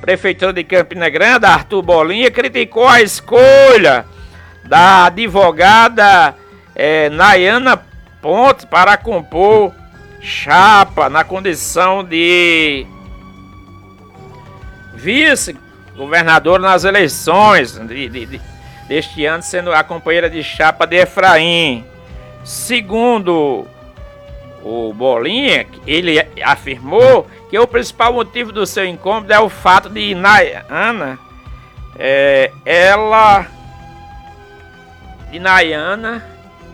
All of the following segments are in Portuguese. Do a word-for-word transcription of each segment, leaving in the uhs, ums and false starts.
Prefeitura de Campina Grande, Arthur Bolinha, criticou a escolha da advogada é, Nayana Pontes para compor chapa na condição de vice-governador nas eleições de, de, de, deste ano, sendo a companheira de chapa de Efraim. Segundo o Bolinha, ele afirmou que o principal motivo do seu incômodo é o fato de Nayana, é, ela, de Nayana,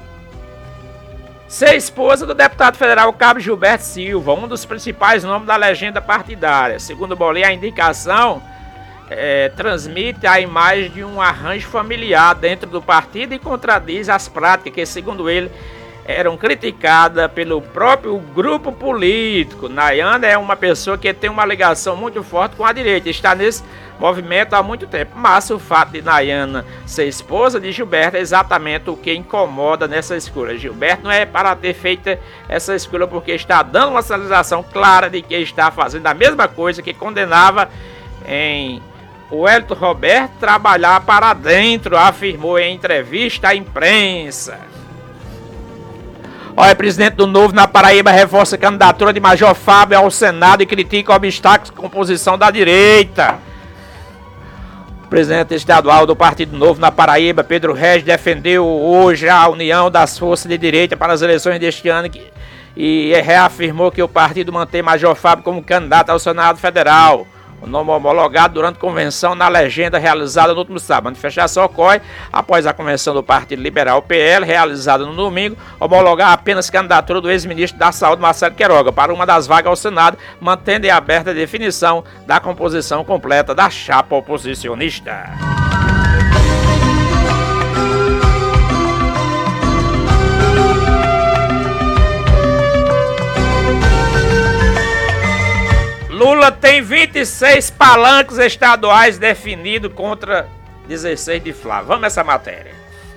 ser esposa do deputado federal Cabo Gilberto Silva, um dos principais nomes da legenda partidária. Segundo Bolinha, a indicação é, transmite a imagem de um arranjo familiar dentro do partido e contradiz as práticas que, segundo ele, eram criticadas pelo próprio grupo político. Nayana é uma pessoa que tem uma ligação muito forte com a direita, está nesse movimento há muito tempo, mas o fato de Nayana ser esposa de Gilberto é exatamente o que incomoda nessa escolha. Gilberto não é para ter feito essa escolha porque está dando uma sinalização clara de que está fazendo a mesma coisa que condenava em Wellington Roberto trabalhar para dentro, afirmou em entrevista à imprensa. Olha, presidente do Novo na Paraíba reforça a candidatura de Major Fábio ao Senado e critica obstáculos de composição da direita. O presidente estadual do Partido Novo na Paraíba, Pedro Regis, defendeu hoje a união das forças de direita para as eleições deste ano e reafirmou que o partido mantém Major Fábio como candidato ao Senado Federal. O nome homologado durante a convenção na legenda realizada no último sábado. A manifestação ocorre após a convenção do Partido Liberal P L, realizada no domingo, homologar apenas a candidatura do ex-ministro da Saúde, Marcelo Queiroga, para uma das vagas ao Senado, mantendo em aberta a definição da composição completa da chapa oposicionista. Lula tem vinte e seis palanques estaduais definidos contra dezesseis de Flávio. Vamos nessa matéria.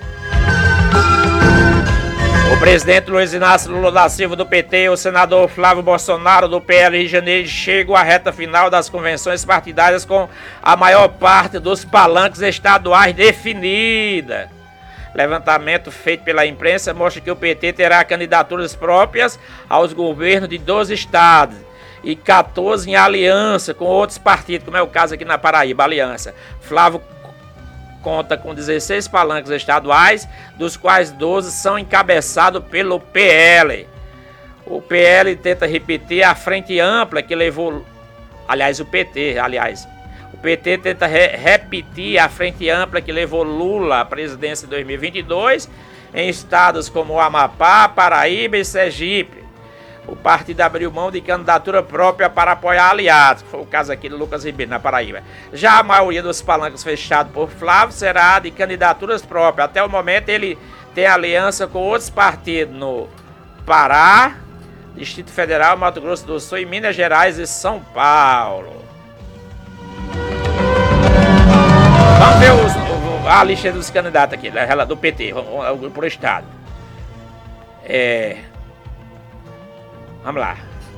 O presidente Luiz Inácio Lula da Silva do P T e o senador Flávio Bolsonaro do P L Rio de Janeiro chegam à reta final das convenções partidárias com a maior parte dos palanques estaduais definida. Levantamento feito pela imprensa mostra que o P T terá candidaturas próprias aos governos de doze estados e quatorze em aliança com outros partidos, como é o caso aqui na Paraíba, aliança. Flávio conta com dezesseis palanques estaduais, dos quais doze são encabeçados pelo P L. O P L tenta repetir a frente ampla que levou, aliás, o P T, aliás, o P T tenta re repetir a frente ampla que levou Lula à presidência em dois mil e vinte e dois, em estados como Amapá, Paraíba e Sergipe. O partido abriu mão de candidatura própria para apoiar aliados, foi o caso aqui do Lucas Ribeiro, na Paraíba. Já a maioria dos palanques fechados por Flávio será de candidaturas próprias. Até o momento ele tem aliança com outros partidos no Pará, Distrito Federal, Mato Grosso do Sul, e Minas Gerais e São Paulo. Vamos ver os, a lista dos candidatos aqui, do P T, por estado. É... Vamos lá.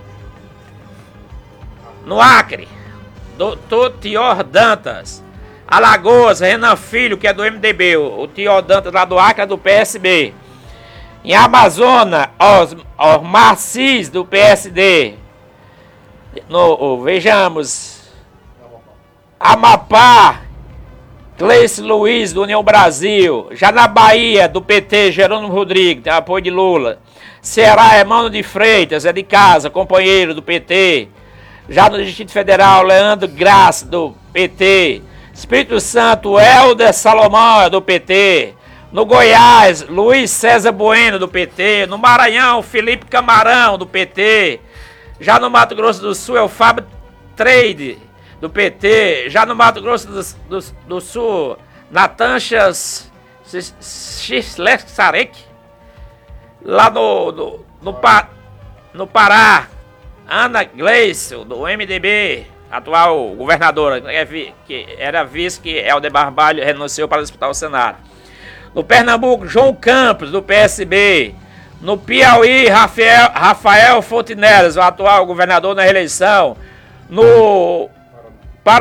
No Acre, doutor Tior Dantas. Alagoas, Renan Filho, que é do M D B. O Tior Dantas lá do Acre é do P S B. Em Amazonas, Os, Osmar Cis, do P S D. No, vejamos. Amapá, Cleice Luiz, do União Brasil. Já na Bahia, do P T, Jerônimo Rodrigues, tem apoio de Lula. Ceará, Emmanuel de Freitas, é de casa, companheiro do P T. Já no Distrito Federal, Leandro Graça, do P T. Espírito Santo, Helder Salomão, é do P T. No Goiás, Luiz César Bueno, do P T. No Maranhão, Felipe Camarão, do P T. Já no Mato Grosso do Sul, é o Fábio Trade, do P T. Já no Mato Grosso do, do, do Sul, Natanchas Xlexarek. Lá no, no, no, no Pará, Ana Gleison, do M D B, atual governadora, que era vice, que Helder Barbalho renunciou para disputar o Senado. No Pernambuco, João Campos, do P S B. No Piauí, Rafael, Rafael Fontenelas, o atual governador na reeleição. No